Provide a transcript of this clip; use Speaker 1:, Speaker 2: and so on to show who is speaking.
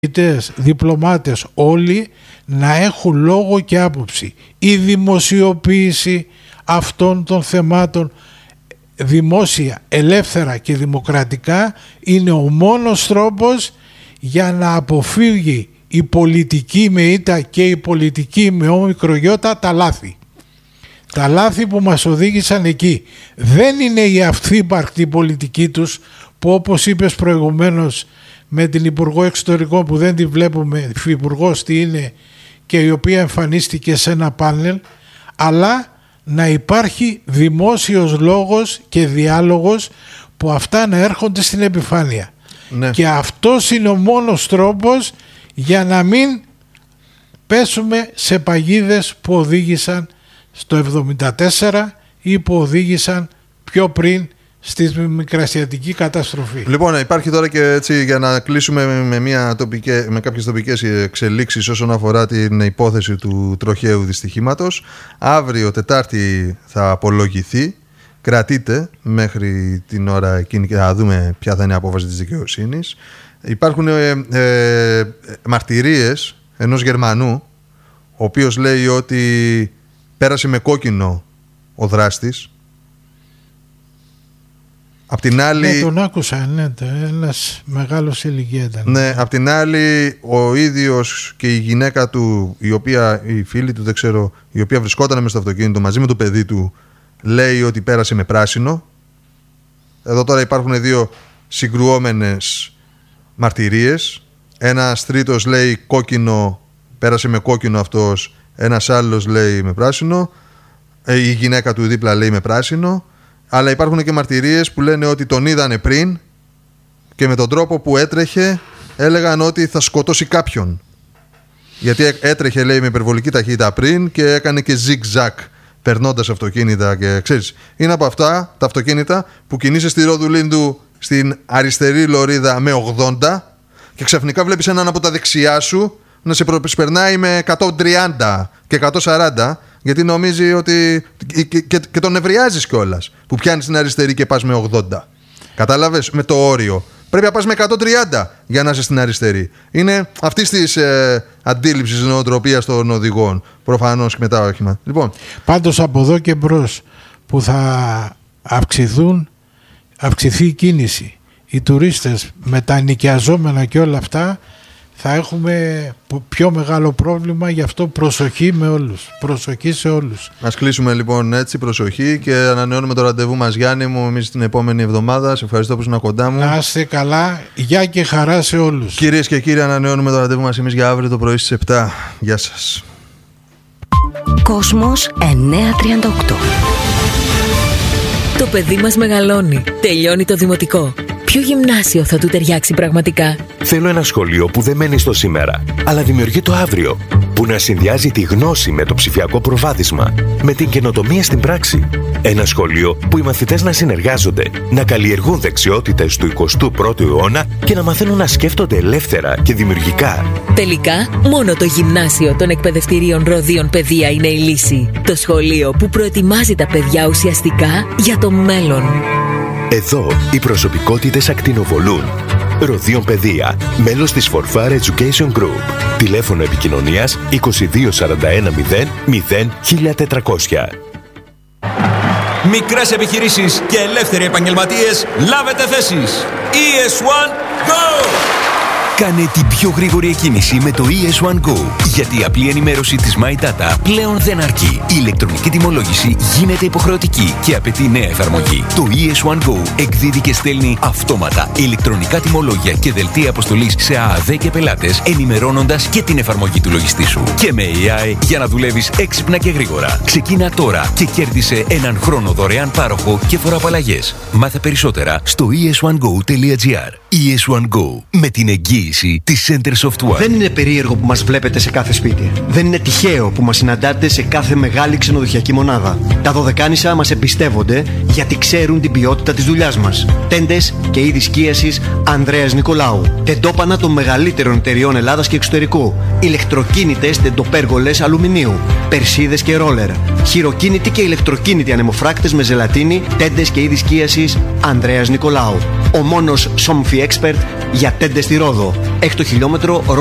Speaker 1: διπλωμάτες όλοι να έχουν λόγο και άποψη. Η δημοσιοποίηση αυτών των θεμάτων δημόσια, ελεύθερα και δημοκρατικά είναι ο μόνος τρόπος για να αποφύγει η πολιτική με ήττα και η πολιτική με όμικρο γιώτα τα λάθη. Τα λάθη που μας οδήγησαν εκεί. Δεν είναι η αυθύπαρκτη πολιτική τους που, όπως είπες προηγουμένως, με την Υπουργό Εξωτερικών που δεν τη βλέπουμε υφυπουργός τι είναι και η οποία εμφανίστηκε σε ένα πάνελ, αλλά να υπάρχει δημόσιος λόγος και διάλογος που αυτά να έρχονται στην επιφάνεια. Ναι. Και αυτός είναι ο μόνος τρόπος για να μην πέσουμε σε παγίδες που οδήγησαν στο 1974 ή που οδήγησαν πιο πριν στη μικρασιατική καταστροφή.
Speaker 2: Λοιπόν, υπάρχει τώρα και έτσι για να κλείσουμε με κάποιες τοπικές εξελίξεις όσον αφορά την υπόθεση του τροχαίου δυστυχήματος. Αύριο Τετάρτη θα απολογηθεί. Κρατείται μέχρι την ώρα εκείνη και θα δούμε ποια θα είναι η απόφαση της δικαιοσύνης. Υπάρχουν μαρτυρίες ενός Γερμανού, ο οποίος λέει ότι πέρασε με κόκκινο ο δράστης. Απ' την άλλη...
Speaker 1: Ναι, τον άκουσα, ναι, ένας μεγάλος ηλικία ήταν.
Speaker 2: Ναι, απ' την άλλη ο ίδιος και η γυναίκα του, η φίλη του δεν ξέρω, η οποία βρισκόταν μες στο αυτοκίνητο μαζί με το παιδί του, λέει ότι πέρασε με πράσινο. Εδώ τώρα υπάρχουν δύο συγκρουόμενες μαρτυρίες. Ένας τρίτος λέει κόκκινο, πέρασε με κόκκινο αυτός, ένας άλλος λέει με πράσινο, η γυναίκα του δίπλα λέει με πράσινο. Αλλά υπάρχουν και μαρτυρίες που λένε ότι τον είδανε πριν και με τον τρόπο που έτρεχε έλεγαν ότι θα σκοτώσει κάποιον. Γιατί έτρεχε, λέει, με υπερβολική ταχύτητα πριν και έκανε και zigzag περνώντας αυτοκίνητα και ξέρεις. Είναι από αυτά τα αυτοκίνητα που κινείσαι στη Ροδουλίνδου στην αριστερή λωρίδα με 80 και ξαφνικά βλέπεις έναν από τα δεξιά σου να σε προσπερνάει με 130 και 140, γιατί νομίζει ότι και τον νευριάζεις κιόλας που πιάνεις την αριστερή και πας με 80. Κατάλαβες, με το όριο. Πρέπει να πας με 130 για να είσαι στην αριστερή. Είναι αυτής της αντίληψης νοοτροπίας των οδηγών. Προφανώς και μετά όχημα. Λοιπόν.
Speaker 1: Πάντως από εδώ και μπρος που θα αυξηθεί η κίνηση, οι τουρίστες με τα νοικιαζόμενα και όλα αυτά, θα έχουμε πιο μεγάλο πρόβλημα. Γι' αυτό προσοχή με όλους. Προσοχή σε όλους.
Speaker 2: Ας κλείσουμε λοιπόν έτσι, προσοχή, και ανανεώνουμε το ραντεβού μας, Γιάννη μου, εμείς την επόμενη εβδομάδα. Σε ευχαριστώ που ήσουν κοντά μου.
Speaker 1: Να είστε καλά. Γεια και χαρά σε όλους.
Speaker 2: Κυρίες και κύριοι, ανανεώνουμε το ραντεβού μας εμείς για αύριο το πρωί στις 7. Γεια σας.
Speaker 3: Κόσμος 938.
Speaker 4: Το παιδί μας μεγαλώνει. Τελειώνει το δημοτικό. Ποιο γυμνάσιο θα του ταιριάξει πραγματικά?
Speaker 5: Θέλω ένα σχολείο που δεν μένει στο σήμερα, αλλά δημιουργεί το αύριο. Που να συνδυάζει τη γνώση με το ψηφιακό προβάδισμα, με την καινοτομία στην πράξη. Ένα σχολείο που οι μαθητές να συνεργάζονται, να καλλιεργούν δεξιότητες του 21ου αιώνα και να μαθαίνουν να σκέφτονται ελεύθερα και δημιουργικά.
Speaker 4: Τελικά, μόνο το γυμνάσιο των εκπαιδευτηρίων Ροδίων Παιδεία είναι η λύση. Το σχολείο που προετοιμάζει τα παιδιά ουσιαστικά για το μέλλον.
Speaker 5: Εδώ οι προσωπικότητες ακτινοβολούν. Ροδίων Παιδεία, μέλος της Forfar Education Group. Τηλέφωνο επικοινωνίας 2241 0 1400.
Speaker 6: Μικρές επιχειρήσεις και ελεύθεροι επαγγελματίες, λάβετε θέσεις. ES1 Go!
Speaker 7: Κάνε την πιο γρήγορη εκκίνηση με το ES1 Go. Γιατί η απλή ενημέρωση της My Data πλέον δεν αρκεί. Η ηλεκτρονική τιμολόγηση γίνεται υποχρεωτική και απαιτεί νέα εφαρμογή. Το ES1 Go εκδίδει και στέλνει αυτόματα ηλεκτρονικά τιμολόγια και δελτία αποστολής σε ΑΑΔ και πελάτες, ενημερώνοντας και την εφαρμογή του λογιστή σου. Και με AI για να δουλεύεις έξυπνα και γρήγορα. Ξεκίνα τώρα και κέρδισε έναν χρόνο δωρεάν πάροχο και φοροαπαλλαγές. Μάθε περισσότερα στο es1go.gr. ES1 Go, με την εγγύηση της Center Software.
Speaker 8: Δεν είναι περίεργο που μας βλέπετε σε κάθε σπίτι. Δεν είναι τυχαίο που μας συναντάτε σε κάθε μεγάλη ξενοδοχειακή μονάδα. Τα Δωδεκάνησα μας εμπιστεύονται γιατί ξέρουν την ποιότητα της δουλειάς μας. Τέντες και είδη σκίασης Ανδρέας Νικολάου. Τεντόπανα των μεγαλύτερων εταιριών Ελλάδας και εξωτερικού. Ηλεκτροκίνητες τεντοπέργολες αλουμινίου. Περσίδες και ρόλερ. Χειροκίνητοι και ηλεκτροκίνητοι ανεμοφράκτες με ζελατίνη. Τέντες και είδη σκίασης Ανδρέας Νικολάου. Ο μόνος Σομφιέ Expert για τέντες στη Ρόδο. 6 χιλιόμετρο